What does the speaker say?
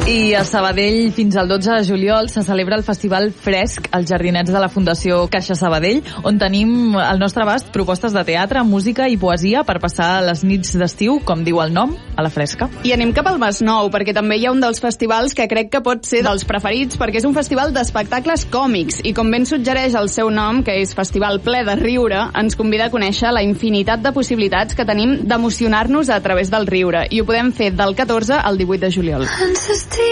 I a Sabadell, fins al 12 de juliol, se celebra el Festival Fresc als Jardinets de la Fundació Caixa Sabadell, on tenim al nostre abast propostes de teatre, música i poesia per passar les nits d'estiu, com diu el nom, a la fresca. I anem cap al Masnou, perquè també hi ha un dels festivals que crec que pot ser dels preferits, perquè és un festival d'espectacles còmics, i com ben suggereix el seu nom, que és Festival ple de riure, ens convida a conèixer la infinitat de possibilitats que tenim d'emocionar-nos a través del riure, i ho podem fer del 14 al 18 de juliol.